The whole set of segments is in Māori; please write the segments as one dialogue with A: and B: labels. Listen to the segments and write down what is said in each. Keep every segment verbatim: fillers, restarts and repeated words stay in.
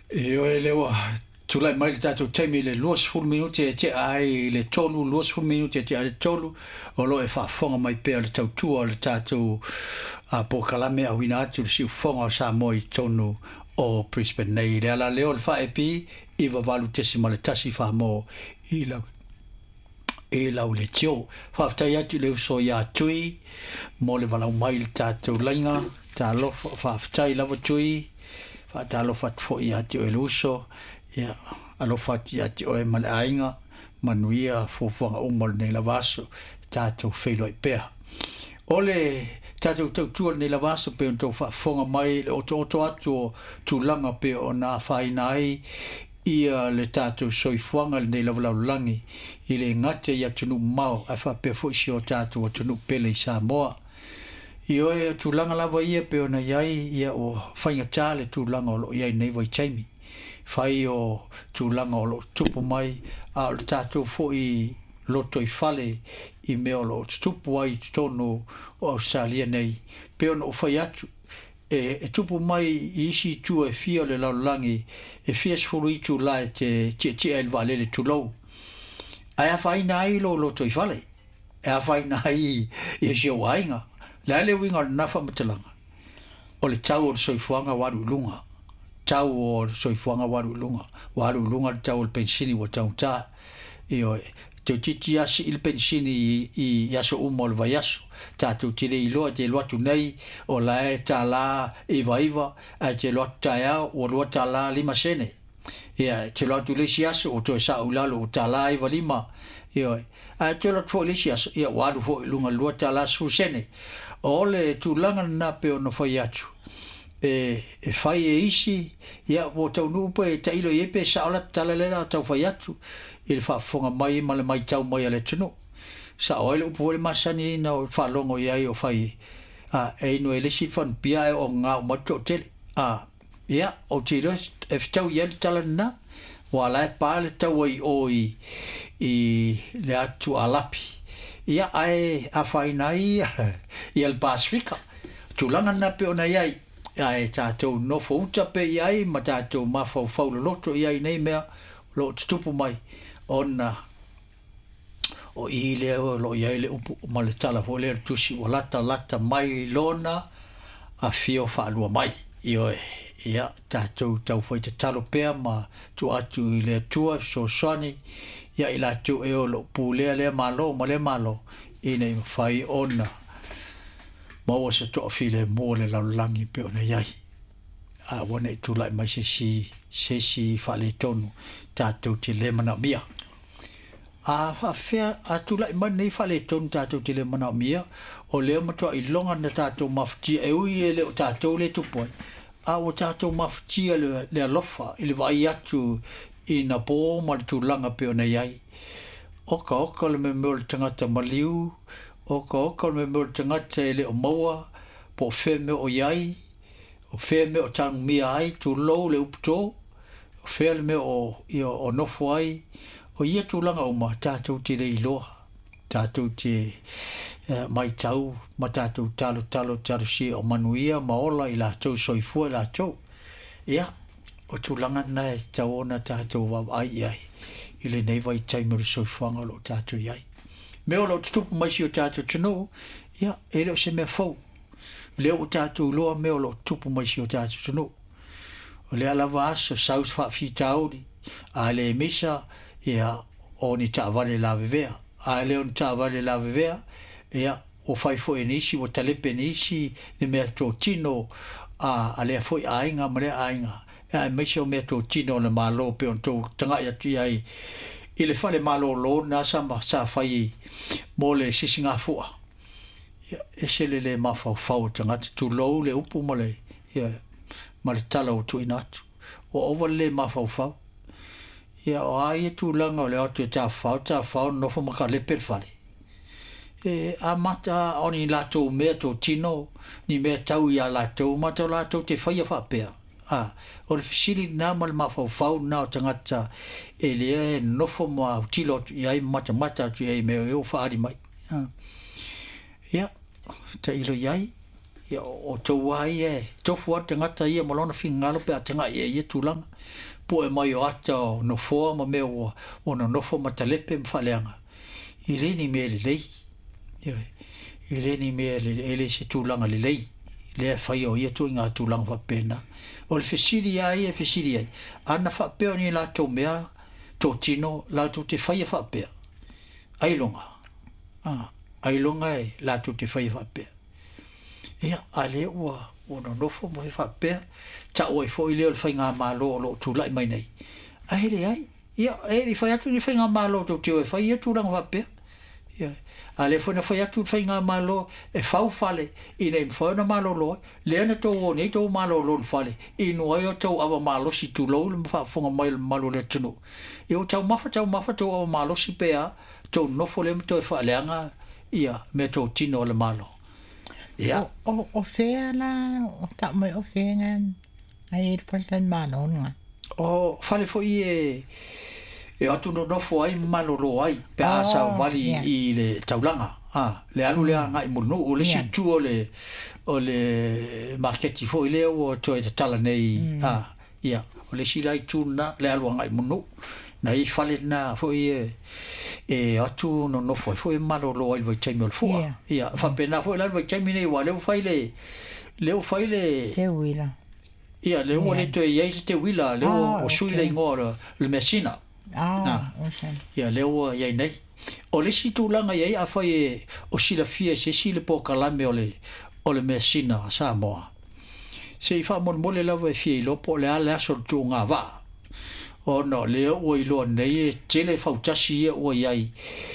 A: E o e lewa, tu lai mai tatou taimi le luas fulu minuti e te ai le tolu, luas fulu minuti e te ai le tolu, o lo e whaafonga mai pēr le tau tua o le tatou a po kalame a wina atu le siu fonga o sa moi tonu o Brisbane nei. Le ala leo le wha e pi, i wawalu tesi ma le tasi wha mo i lau. E lau le tio, whaafitai atu le uso ia tui, mo le walau mai le tatou lainga, ta lo whaafitai lava tui, ta lo fat fo ia ti o luso ia alo fat ia ti o e male ainga manuia fo fo nga umol nei lavaso tato felo i pea ole tato tau tu nei lavaso pe on to fa fonga mai o to to atu tu langa pe ona fai nai ia le tato soi fuanga nei lavala langi ile ngate ia tunu mau a fa pe fo si o tato o tunu pele sa moa io e tu langa lava ia pe ona iai ia o whainga tāle tu langa o lo iai nei vai taimi. Whai o tu langa o lo tupu mai a o le tātou fo i loto i whale i mea o lo tupu ai tono o Australia nei. Pe ona o whai atu e, e tupu mai i isi tu e fia le lau langi e fia sfuru i tu la e te tia tia el valele tu lau. Ai a whai na ai lo loto i whale. E a whai na ai i e sio wainga. La le winga nafa matalanga. O le tau o soifuanga waru lunga. Tau o soifuanga waru lunga. Waru lunga tau o pensini wa tau ta. Io te titi asi il pensini i yaso umo le vayaso. Ta tu tire i loa te loa tu nei o la e ta la iva iva a te loa ta ea o loa ta la lima sene. Ia te loa tu lesi aso o to sa ulalo o ta la iva lima. Io a te loa tu lesi aso. Ia waru fo lunga loa ta la su sene. Ole tu langa na pe ono fai atu. E, e fai e isi, ia o tau nupa e tailo i epe sa ola talalera tau fai atu. I le whaafonga mai ma le mai tau mai ale tunu. Sa oile upo le masani na o whaalongo iai o fai. A, e ino e lesi fan pia e o ngā o mato tele. A, ia, o tiro e fitau i ale talalena. Wala e pāle tau ai o i, i le atu alapi. Ia ai a whainai i al Pasifika. Tulanga na pe ona iai. Ai tātou no fauta pe iai, ma tātou mawhau whaula loto iai nei mea, lo tupu mai. Ona, o i leo, lo iai le upu, ma le tala ho leo tusi, o lata lata mai lona, a fio whaalua mai. Io e, ia, tātou tau whaita talo pea, ma tu atu i lea tua, so soani, ia i la tu e o lo pulea lea malo, ma lea malo, i nei whai ona. Maua se toa file mo le lau langi pe ona iai. A wana i tula i mai se si, se si whale tonu, tātou te le mana mia. A whawhea, a tula i mai nei whale tonu tātou te le mana mia, o leo matua i longa na tātou mawhtia, e ui e leo tātou le tupoi. A o tātou mawhtia le, le alofa, i le vai atu i na pō ma le tūlanga pe ona iai. Oka oka le me meo le tangata maliu, oka oka le me meo le tangata e le o maua, po whea meo o iai, o whea meo o tang mia ai, tu lou le upto, o whea le meo o, o, o nofo ai, o ia tūlanga o ma tātou te rei loa, tātou te uh, mai tau, ma tātou talo talo talo si o manuia, ma ola i la tau soifua la tau. Ia, o tūlanga nei tau ona tātou wau ai ai. Ile nei vai taimere soifuanga lo tātou iai. Meo lo tutupu mai si o tātou tino, ia, e leo se mea fau. Leo o tātou loa meo lo tupu mai si o tātou tino. O lea lava asa, saus whaafi tauri, a le misa, ia, o ni taavale la vevea. A leo ni taavale la vevea, ia, o fai fo e nisi, o talepe nisi, ni mea tō tino, a, a lea fo i ainga, ma lea ainga. Ai mai se o mea tō tino na malo pe on tō tangai atu iai. I le whale malo lo na sa ma sa whai mo le sisinga fua. Ia, e se le le mawhau whau tangata tu lou le upu ma le, ia, ma le tala o tu inatu. O owa le mawhau whau. Ia, o ai e tu langa o le atu e tā whau, tā whau nofo maka le per whale. E, a mata oni lato mea tō tino, ni mea tau ia lato, mata lato te whaia whapea. Ah, o le fisili na mal mafau fau na o tangata e le nofo ma tilo ia mata mata tu ia me o faari mai. Ah. Ia, ta ilo iai, ia o tau ai e tofu ata ngata ia malona fingalo pe atanga ia ia tulanga po e mai o ata no foa ma me o o no nofo matalepe mfaleanga i le ni me le lei ia i le ni me le ele se tulanga le lei le fai o ia tu nga tulanga fa pena o le fesiri ai e fesiri ai ana fa pe ni la to mea to tino la tu te fai fa pe ai longa ah ai longa e la tu te fai fa pe ia ale ua o no nofo mo fa pe ta o fo ile o fai nga malo lo tu lai mai nei ai le ai ia e li fai atu ni fai nga malo to te o fai atu lang fa pe ia ale fo na fai atu fai nga malo e fau fale i nei fo na malo lo le na to o nei to malo lo fale i no ai to ava malo si tu lo le fa fo mai malo le tunu e o tau mafa tau mafa to o malo si pe a to nofo le to fa le anga ia me to tino le malo ia
B: o o fea la o ta mai o fea ngan ai e faltan malo nga
A: o fale fo i e e atu no nofo ai malo lo ai pe a sa vali i le taulanga ah le alu le nga i munu o le situ o le o le marketi fo i le o to e tala nei ah ia o le silai tuna le alu nga i munu na i fale na fo i e e atu no no foi foi malo lo ai vai taimi fo ia fa pena foi la vai taimi nei wa le fai le le fai le
B: te wila
A: ia le o le to ia te wila le o sui le ngora le mesina
B: ah
A: ia le o ia nei o le situ langa ia a fai o sila fie se sile po kalame o le o le mesina sa mo se fa mon mole la vai fie lo po le ala so tu nga va o no le o i lo nei tele fa utasi o ai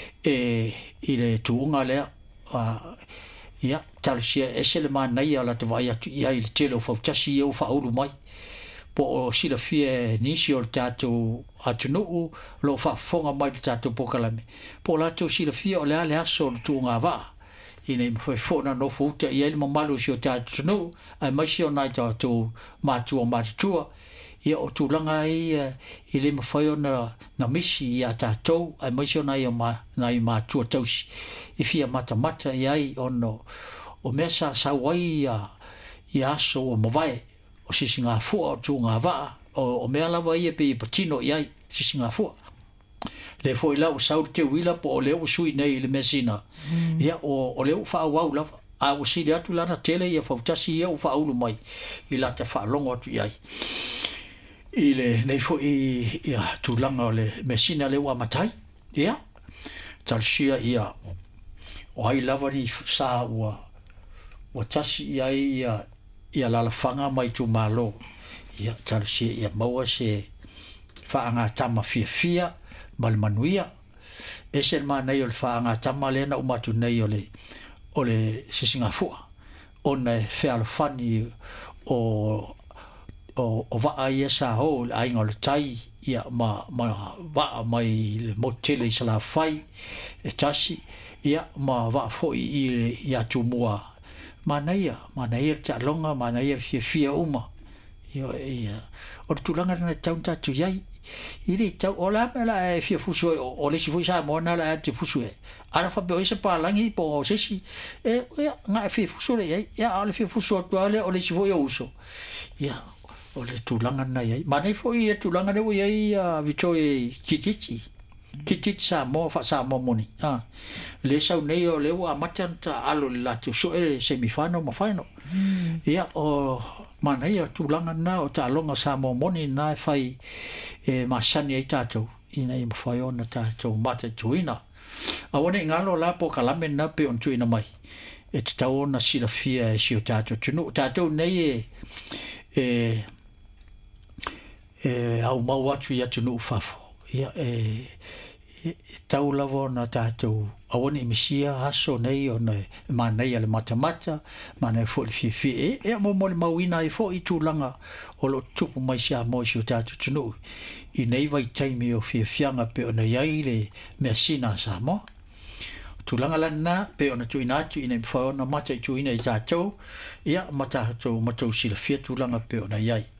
A: e i le tuunga le a ia talsia esele man nei ala te vai atu ai le tele fa utasi o fa ulu mai po o sila fie nisi o tato atunu lo fa fonga mai tato po kalame po la to sila fie o le ale aso tuunga va i nei foi fona no futa i ele mamalu si o tato no ai mai si o nai tato matu o matu ia o tulanga i i le mawhai na na misi i a tātou ai mai sio nai o ma nai ma tua tausi i fia mata mata i ai ono o mea sa sa wai a i aso o mawai o sisi ngā fua o tu ngā waa o, o mea lawa i e pe i patino i ai sisi ngā fua le fo i lau sau te wila po o leo sui nei i le mesina ia o, o leo wha wau lava a o siri atu lana tele i a fautasi i a o wha ulu mai i la te wha longo atu i ai i le nei fo i ia tulanga o le mesina le wa matai ia talsia ia o ai lava ni sa wa wa tasi ia ia ia la fanga mai tu malo ia talsia ia maua se fa anga tama fia fia mal manuia esel ma nei o fa anga tama le na umatu nei o le o le sisinga fu ona fe al fani o o o va ai esa ho ai ngol tai ia ma ma va mai le motel i sala fai e tasi ia ma va fo i ia tu mua manaia manaia ta longa manaia fia fia uma ia ia o tu longa na tauta tu yai ili tau ola mela e fia fuso o le si fusa mo na la te fuso ala fa be se pa langi po se si e ia nga fia fuso le ia ala fia fuso to ale o le si fo yo uso ia o le tulanga na ia ma nei foi e tulanga de ia a vitoi kititi kititi sa mo fa sa mo moni ah le sa nei o le wa matanta alo la tu so e semifano ma final ia o ma nei o tulanga na o ta longa sa mo moni na fai e masani ai tato ina i fai ona tato mate tuina a wone ngalo la po kalame na pe on tuina mai e te tau na sila fia e si o tato tunu tato nei e e e au mau atu i atu nuu fafo ia e tau lavo na tātou awani misia haso nei o nei ma nei ale matamata ma nei fo le fifi e e mo mo le mauina i fo i tūlanga o lo tupu mai sia mo si o tātou tunu i nei vai taimi o fiafianga pe o nei ai le mea sina sa mo tūlanga lana pe o na tuina atu i nei mwhaona mata i tuina i tātou ia ma tātou matou sila fia tūlanga pe o nei ai